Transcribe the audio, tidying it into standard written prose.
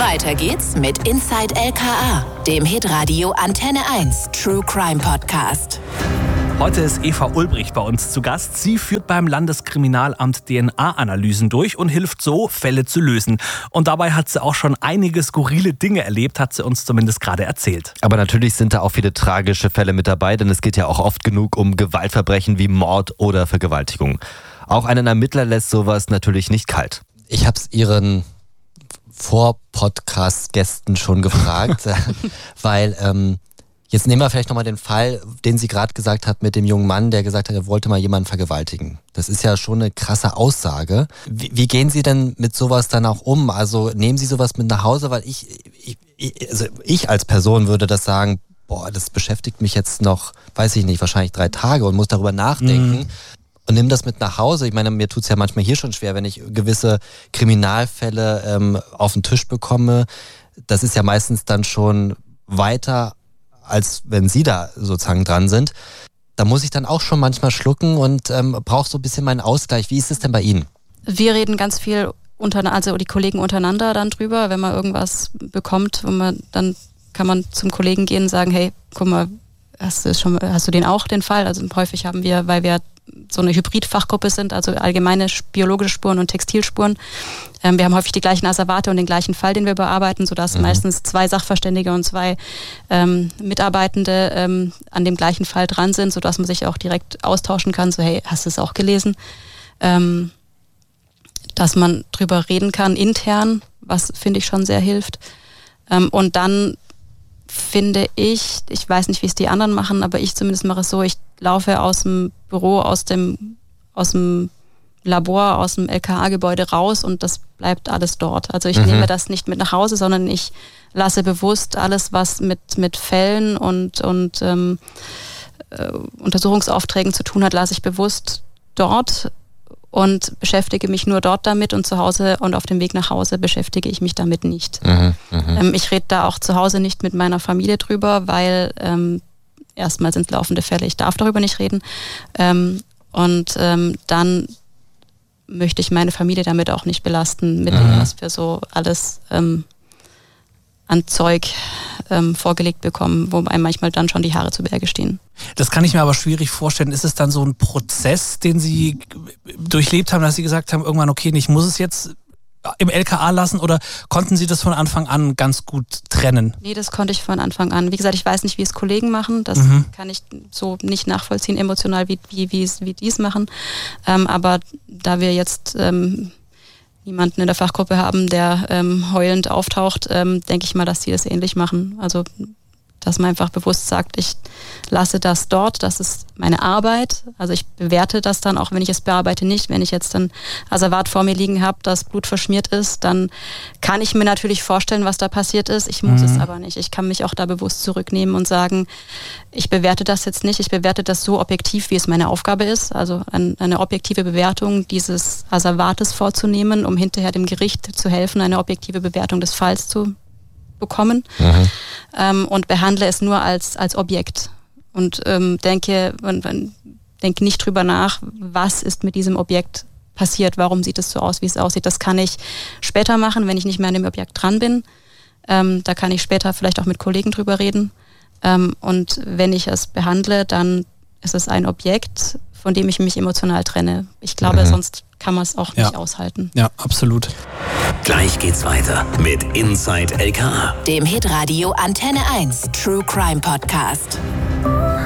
Weiter geht's mit Inside LKA, dem Hitradio Antenne 1 True Crime Podcast. Heute ist Eva Ulbrich bei uns zu Gast. Sie führt beim Landeskriminalamt DNA-Analysen durch und hilft so, Fälle zu lösen. Und dabei hat sie auch schon einige skurrile Dinge erlebt, hat sie uns zumindest gerade erzählt. Aber natürlich sind da auch viele tragische Fälle mit dabei, denn es geht ja auch oft genug um Gewaltverbrechen wie Mord oder Vergewaltigung. Auch einen Ermittler lässt sowas natürlich nicht kalt. Ich habe es Ihren Vor-Podcast-Gästen schon gefragt, weil jetzt nehmen wir vielleicht nochmal den Fall, den sie gerade gesagt hat mit dem jungen Mann, der gesagt hat, er wollte mal jemanden vergewaltigen. Das ist ja schon eine krasse Aussage. Wie gehen Sie denn mit sowas dann auch um? Also nehmen Sie sowas mit nach Hause? Weil ich als Person würde das sagen, das beschäftigt mich jetzt noch, weiß ich nicht, wahrscheinlich 3 Tage und muss darüber nachdenken. Und nimm das mit nach Hause. Ich meine, mir tut's ja manchmal hier schon schwer, wenn ich gewisse Kriminalfälle auf den Tisch bekomme. Das ist ja meistens dann schon weiter, als wenn Sie da sozusagen dran sind. Da muss ich dann auch schon manchmal schlucken und brauche so ein bisschen meinen Ausgleich. Wie ist es denn bei Ihnen? Wir reden ganz viel also die Kollegen untereinander dann drüber, wenn man irgendwas bekommt, dann kann man zum Kollegen gehen und sagen, hey, guck mal, hast du den auch, den Fall? Also häufig haben wir, weil wir so eine Hybrid-Fachgruppe sind, also allgemeine biologische Spuren und Textilspuren. Wir haben häufig die gleichen Asservate und den gleichen Fall, den wir bearbeiten, sodass meistens 2 Sachverständige und 2 Mitarbeitende an dem gleichen Fall dran sind, sodass man sich auch direkt austauschen kann, so hey, hast du es auch gelesen? Dass man drüber reden kann intern, was finde ich schon sehr hilft. Und dann finde ich weiß nicht, wie es die anderen machen, aber ich zumindest mache es so, ich laufe aus dem Büro, aus dem Labor, aus dem LKA-Gebäude raus und das bleibt alles dort. Also ich nehme das nicht mit nach Hause, sondern ich lasse bewusst alles, was mit Fällen und Untersuchungsaufträgen zu tun hat, lasse ich bewusst dort und beschäftige mich nur dort damit und zu Hause und auf dem Weg nach Hause beschäftige ich mich damit nicht. Ich rede da auch zu Hause nicht mit meiner Familie drüber, weil erstmal sind es laufende Fälle, ich darf darüber nicht reden dann möchte ich meine Familie damit auch nicht belasten, mit dem, was wir so alles an Zeug vorgelegt bekommen, wo einem manchmal dann schon die Haare zu Berge stehen. Das kann ich mir aber schwierig vorstellen. Ist es dann so ein Prozess, den Sie durchlebt haben, dass Sie gesagt haben, irgendwann, okay, ich muss es jetzt im LKA lassen, oder konnten Sie das von Anfang an ganz gut trennen? Nee, das konnte ich von Anfang an. Wie gesagt, ich weiß nicht, wie es Kollegen machen. Das kann ich so nicht nachvollziehen, emotional, wie die es machen. Aber da wir jetzt niemanden in der Fachgruppe haben, der heulend auftaucht, denke ich mal, dass die das ähnlich machen. Also dass man einfach bewusst sagt, ich lasse das dort, das ist meine Arbeit. Also ich bewerte das dann, auch wenn ich es bearbeite, nicht. Wenn ich jetzt dann Asservat vor mir liegen habe, das Blut verschmiert ist, dann kann ich mir natürlich vorstellen, was da passiert ist. Ich muss es aber nicht. Ich kann mich auch da bewusst zurücknehmen und sagen, ich bewerte das jetzt nicht. Ich bewerte das so objektiv, wie es meine Aufgabe ist. Also eine objektive Bewertung dieses Asservates vorzunehmen, um hinterher dem Gericht zu helfen, eine objektive Bewertung des Falls zu bekommen und behandle es nur als Objekt und denke nicht drüber nach, was ist mit diesem Objekt passiert, warum sieht es so aus, wie es aussieht. Das kann ich später machen, wenn ich nicht mehr an dem Objekt dran bin. Da kann ich später vielleicht auch mit Kollegen drüber reden. Und wenn ich es behandle, dann ist es ein Objekt, von dem ich mich emotional trenne. Ich glaube, sonst kann man es auch nicht aushalten. Ja, absolut. Gleich geht's weiter mit Inside LKA, dem Hitradio Antenne 1 True Crime Podcast.